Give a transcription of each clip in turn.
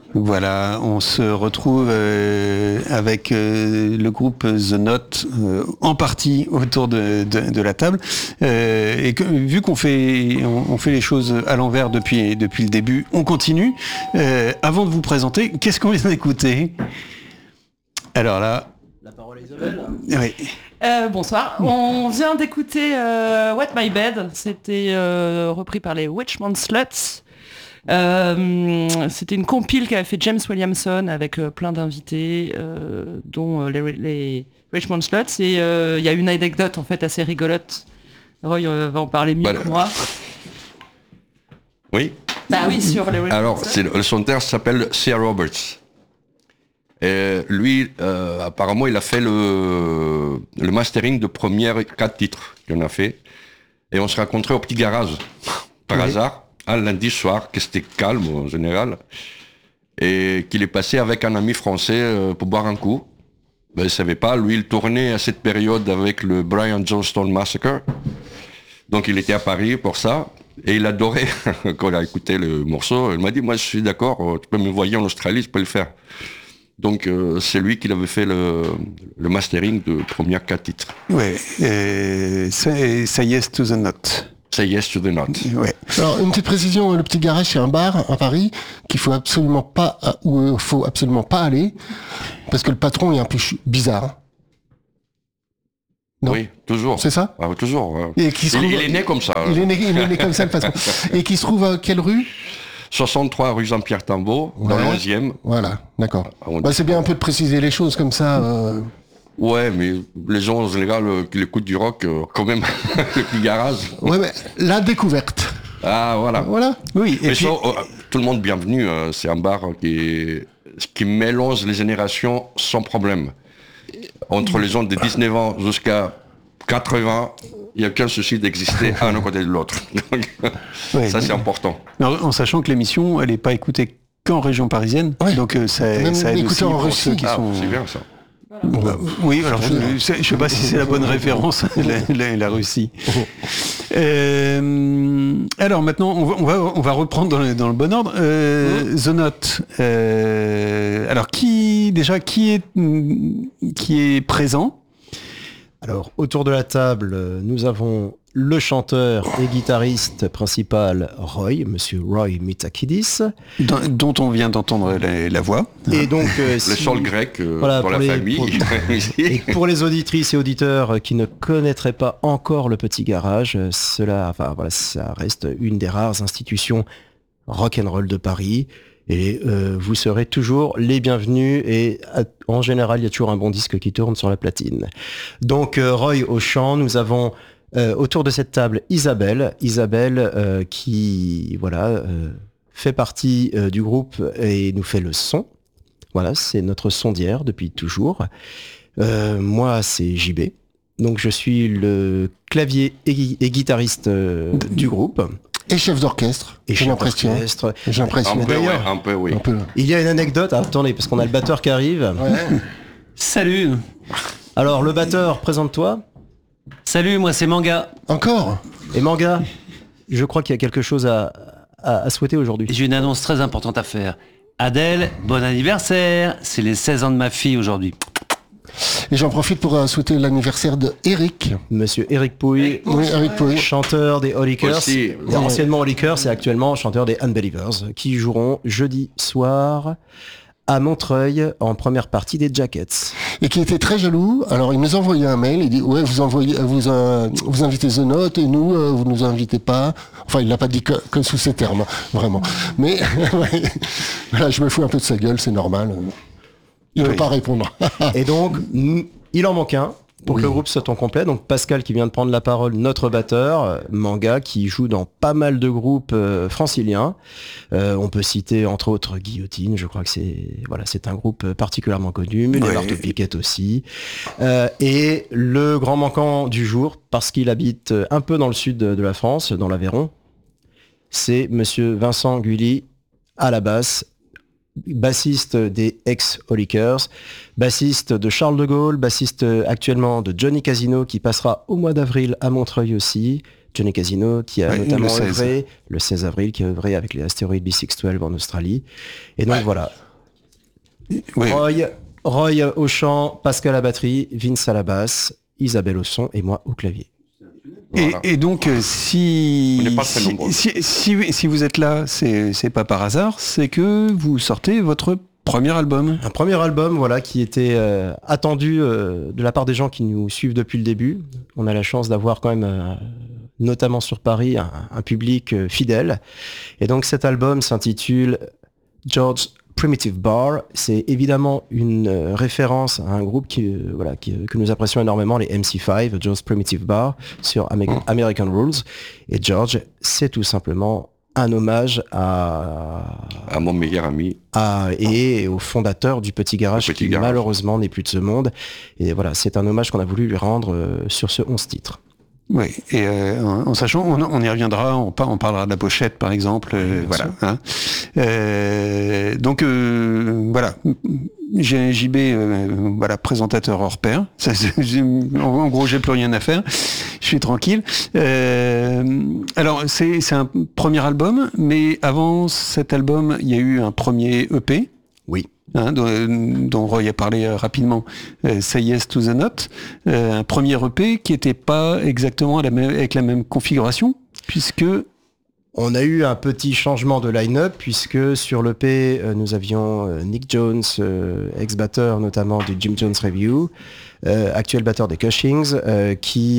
Voilà, on se retrouve avec le groupe The Note en partie autour de la table. Vu qu'on fait les choses à l'envers depuis le début, on continue. Avant de vous présenter, qu'est-ce qu'on vient d'écouter ? Alors là... La parole à Isabelle. Oui. Bonsoir. On vient d'écouter Wet My Bed. C'était repris par les Richmond Sluts. C'était une compile qu'avait fait James Williamson avec plein d'invités, dont les Richmond Sluts. Et il y a une anecdote en fait assez rigolote. Roy va en parler mieux que moi. Oui. Bah oui, sur les Richmond Alors, Sluts. le chanteur s'appelle C.R. Roberts. Et lui, apparemment, il a fait le mastering de premiers 4 titres qu'on a fait. Et on se rencontrait au petit garage, par hasard, un lundi soir, que c'était calme en général, et qu'il est passé avec un ami français pour boire un coup. Ben, il ne savait pas, lui, il tournait à cette période avec le Brian Jonestown Massacre. Donc il était à Paris pour ça, et il adorait, quand il a écouté le morceau, il m'a dit, moi je suis d'accord, tu peux me voyer en Australie, je peux le faire. Donc c'est lui qui avait fait le mastering de premiers 4 titres. Ouais, Say Yes to the Note. Say Yes to the Note. Ouais. Alors, une petite précision, le petit garage, c'est un bar à Paris qu'il faut absolument pas, où il faut absolument pas aller, parce que le patron est un peu bizarre. Non. Oui, toujours. C'est ça? Ah, toujours. Et qui se trouve... il est né comme ça. Il est né comme ça, le patron. Et qui se trouve à quelle rue? 63 rue Jean-Pierre-Timbaud, dans le 11e. Voilà, d'accord. C'est bien un peu de préciser les choses comme ça. Ouais, mais les gens en général qui écoutent du rock, quand même, le petit garage. Ouais, mais la découverte. Ah, voilà. Voilà. Oui, et mais puis... tout le monde bienvenu, c'est un bar qui mélange les générations sans problème. Entre les gens de 19 ans jusqu'à 80, il n'y a aucun souci d'exister un à côté de l'autre. Donc, ça, c'est important. En sachant que l'émission, elle n'est pas écoutée qu'en région parisienne. Ouais. Donc, ça aide aussi en pour Russie. ceux qui sont... C'est bien, ça. Oui, alors je ne sais pas si c'est la bonne référence, la Russie. Alors maintenant, on va reprendre dans le bon ordre. The Note. Alors qui est présent? Alors, autour de la table, nous avons le chanteur et guitariste principal Monsieur Roy Mitakidis. Dont on vient d'entendre la voix. Et donc, le sol grec voilà, pour la famille. Et pour les auditrices et auditeurs qui ne connaîtraient pas encore le Petit Garage, ça reste une des rares institutions rock'n'roll de Paris. Et vous serez toujours les bienvenus et en général il y a toujours un bon disque qui tourne sur la platine. Donc Roy au chant, nous avons autour de cette table Isabelle qui fait partie du groupe et nous fait le son. Voilà, c'est notre sondière depuis toujours. Moi c'est JB, donc je suis le clavier et guitariste du groupe. Et chef d'orchestre. J'ai l'impression. D'ailleurs, un peu, oui. Il y a une anecdote. Attendez, parce qu'on a le batteur qui arrive. Ouais. Salut. Alors, le batteur, présente-toi. Salut, moi c'est Manga. Encore? Et Manga, je crois qu'il y a quelque chose à souhaiter aujourd'hui. J'ai une annonce très importante à faire. Adèle, bon anniversaire. C'est les 16 ans de ma fille aujourd'hui. Et j'en profite pour souhaiter l'anniversaire de Eric. Monsieur Eric Pouille, chanteur des Holy Curse, anciennement Holy Curse et actuellement chanteur des Unbelievers, qui joueront jeudi soir à Montreuil en première partie des Jackets. Et qui était très jaloux. Alors il nous a envoyé un mail, il dit ouais vous invitez The Note et nous vous nous invitez pas. Enfin il l'a pas dit que sous ces termes, vraiment. Mais voilà, je me fous un peu de sa gueule, c'est normal. Il ne peut pas répondre. Et donc, il en manque un pour que le groupe soit en complet. Donc Pascal qui vient de prendre la parole, notre batteur, Manga, qui joue dans pas mal de groupes franciliens. On peut citer entre autres Guillotine, je crois que c'est un groupe particulièrement connu, mais les Marteau Piquet aussi. Et le grand manquant du jour, parce qu'il habite un peu dans le sud de la France, dans l'Aveyron, c'est monsieur Vincent Gully à la basse, bassiste des ex-Holy Curse, bassiste de Charles de Gaulle, bassiste actuellement de Johnny Casino qui passera au mois d'avril à Montreuil aussi, Johnny Casino, qui a Ouais, notamment le 16. œuvré le 16 avril, qui a œuvré avec les astéroïdes B612 en Australie. Et donc voilà, Oui. Roy au chant, Pascal à la batterie, Vince à la basse, Isabelle au son et moi au clavier. Voilà. Et donc, On n'est pas très nombreux. si vous êtes là, c'est pas par hasard, c'est que vous sortez votre premier album. Un premier album, voilà, qui était attendu de la part des gens qui nous suivent depuis le début. On a la chance d'avoir quand même, notamment sur Paris, un public fidèle. Et donc cet album s'intitule George's Primitive Bar. C'est évidemment une référence à un groupe que nous apprécions énormément, les MC5, George's Primitive Bar, sur American Rules. Et George, c'est tout simplement un hommage À mon meilleur ami. et au fondateur du Petit Garage, qui malheureusement n'est plus de ce monde. Et voilà, c'est un hommage qu'on a voulu lui rendre sur ce 11 titres. Oui, et en sachant, on y reviendra, on parlera de la pochette par exemple, voilà. Hein. Donc voilà, j'ai un JB, voilà, présentateur hors pair. Ça, en gros, j'ai plus rien à faire. Je suis tranquille. Alors c'est un premier album, mais avant cet album, il y a eu un premier EP. Oui. Hein, dont Roy a parlé rapidement, Say Yes to the Note, un premier EP qui n'était pas exactement avec la même configuration, puisque... On a eu un petit changement de line-up, puisque sur l'EP, nous avions Nick Jones, ex-batteur notamment du Jim Jones Review, actuel batteur des Cushings, qui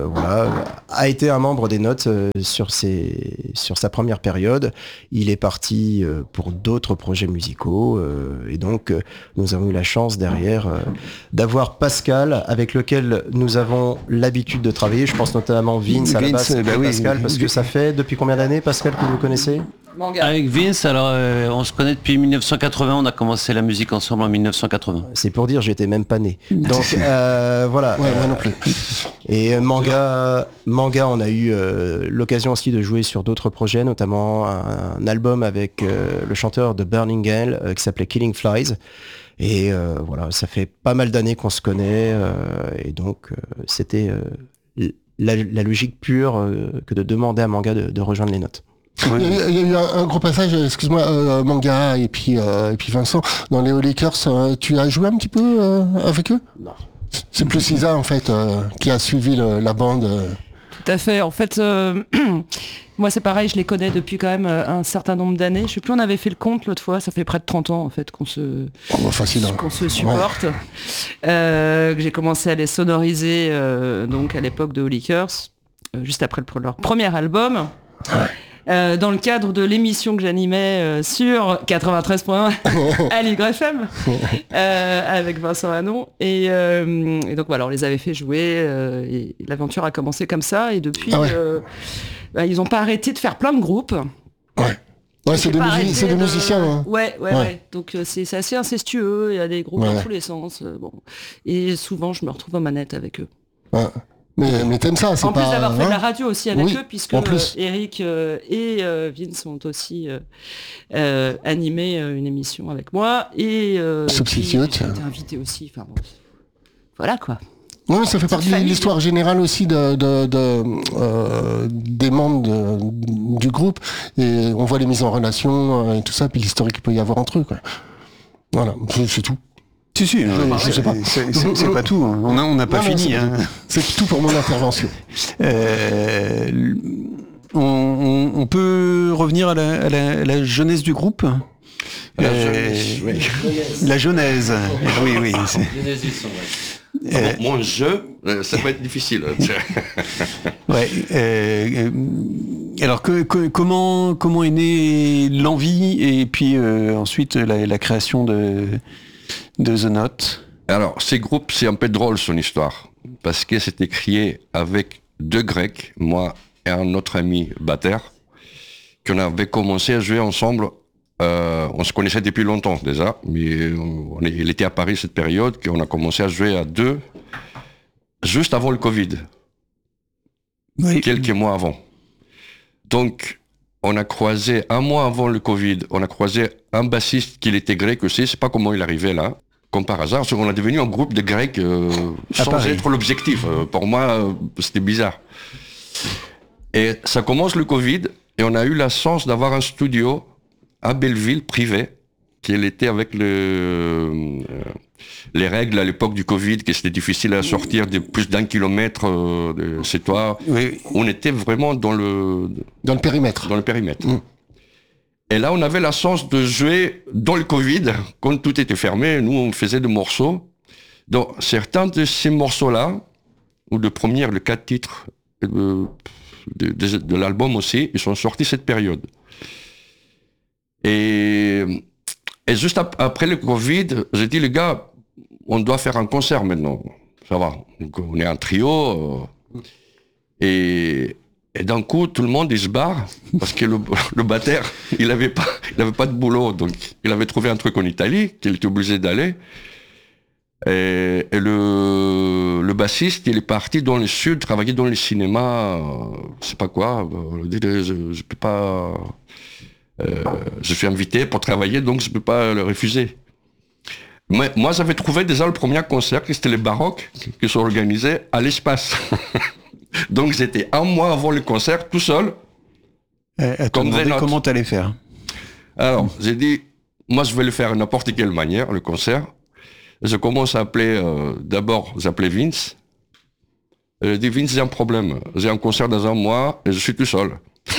a été un membre des Notes sur sa première période. Il est parti pour d'autres projets musicaux, et donc nous avons eu la chance derrière d'avoir Pascal, avec lequel nous avons l'habitude de travailler. Je pense notamment Vince à la basse, et Pascal, parce que ça fait depuis combien d'années, Pascal, que vous connaissez ? Manga. Avec Vince, alors on se connaît depuis 1980, on a commencé la musique ensemble en 1980. C'est pour dire, j'étais même pas né. Donc voilà. Ouais, moi non plus. Et Manga, on a eu l'occasion aussi de jouer sur d'autres projets, notamment un album avec le chanteur de Burning Hell qui s'appelait Killing Flies. Et voilà, ça fait pas mal d'années qu'on se connaît, et donc c'était la logique pure que de demander à Manga de rejoindre les Notes. Il y a eu un gros passage, excuse-moi, Manga et puis Vincent, dans les Lakers. Tu as joué un petit peu avec eux ? Non. C'est plus Isa en fait qui a suivi la bande. Tout à fait. En fait, moi c'est pareil, je les connais depuis quand même un certain nombre d'années. Je sais plus, on avait fait le compte l'autre fois, ça fait près de 30 ans en fait qu'on se supporte. Que j'ai commencé à les sonoriser donc à l'époque de Lakers, juste après leur premier album. Dans le cadre de l'émission que j'animais sur 93.1 à l'YFM avec Vincent Hanon et donc voilà, on les avait fait jouer et l'aventure a commencé comme ça, et depuis ils n'ont pas arrêté de faire plein de groupes. Ouais, c'est des musiciens. Hein. Ouais. Donc c'est assez incestueux, il y a des groupes dans tous les sens. Bon. Et souvent je me retrouve aux manettes avec eux. Ouais. Mais t'aimes ça, c'est en pas... plus d'avoir fait de la radio aussi avec eux, puisque Eric et Vince ont aussi animé une émission avec moi, et Substitute. j'ai été invité aussi, enfin bon, voilà quoi. Oui, ça fait partie de l'histoire générale aussi des membres du groupe, et on voit les mises en relation et tout ça, puis l'historique qu'il peut y avoir entre eux, quoi. Voilà, c'est tout. Si, je sais pas. C'est pas tout. On n'a pas fini. C'est tout pour mon intervention. On peut revenir à la jeunesse du groupe. La genèse. Oui. Mon jeu, ça va être difficile. Alors comment est née l'envie et puis ensuite la création de The Note? Alors, ces groupes, c'est un peu drôle son histoire, parce que c'était créé avec deux Grecs, moi et un autre ami batteur, qu'on avait commencé à jouer ensemble. On se connaissait depuis longtemps déjà, mais il était à Paris cette période, qu'on a commencé à jouer à deux, juste avant le Covid, quelques mois avant. Donc, on a croisé, un mois avant le Covid, on a croisé un bassiste qui était grec aussi, je sais pas comment il arrivait là, comme par hasard, on est devenu un groupe de Grecs sans être l'objectif. Pour moi, c'était bizarre. Et ça commence le Covid, et on a eu la chance d'avoir un studio à Belleville, privé, qui était avec les règles à l'époque du Covid, que c'était difficile à sortir de plus d'1 kilomètre de chez toi. Oui. On était vraiment dans le périmètre. Dans le périmètre. Et là, on avait la chance de jouer dans le Covid, quand tout était fermé. Nous, on faisait des morceaux. Donc, certains de ces morceaux-là, ou de les 4 titres de l'album aussi, ils sont sortis cette période. Et juste après le Covid, j'ai dit, les gars, on doit faire un concert maintenant. Ça va. Donc, on est un trio. Et d'un coup, tout le monde, il se barre, parce que le batteur, il avait pas de boulot. Donc, il avait trouvé un truc en Italie, qu'il était obligé d'aller. Et le bassiste, il est parti dans le sud, travailler dans le cinéma, je sais pas quoi. Je peux pas... je suis invité pour travailler, donc je peux pas le refuser. Mais moi, j'avais trouvé déjà le premier concert, c'était les Baroques, qui sont organisés à l'Espace. Donc j'étais un mois avant le concert, tout seul. Comment t'allais faire? Alors, j'ai dit, moi je vais le faire de n'importe quelle manière, le concert. Je commence à appeler, d'abord, j'appelais Vince. Je dis, Vince, j'ai un problème. J'ai un concert dans un mois et je suis tout seul.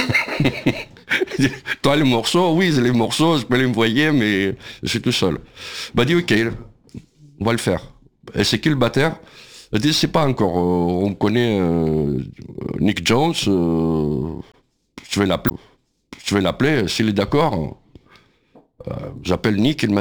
Toi, les morceaux, oui, j'ai les morceaux, je peux les envoyer, mais je suis tout seul. Bah, dit, ok, on va le faire. Et c'est qui le batteur? Je dis, c'est pas encore. On connaît Nick Jones. Je vais l'appeler. S'il est d'accord, j'appelle Nick, il